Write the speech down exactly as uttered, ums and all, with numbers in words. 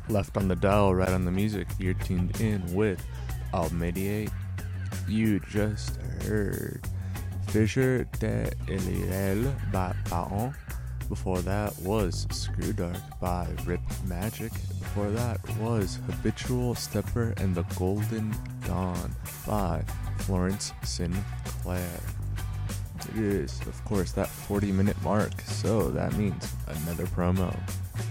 Left on the dial, right on the music. You're tuned in with I'll Mediate. You just heard Fisher de Eliel by Paon. Before that was Screwdark by Rip Magic. Before that was Habitual Stepper and the Golden Dawn by Florence Sinclair. It is, of course, that forty minute mark, so that means another promo.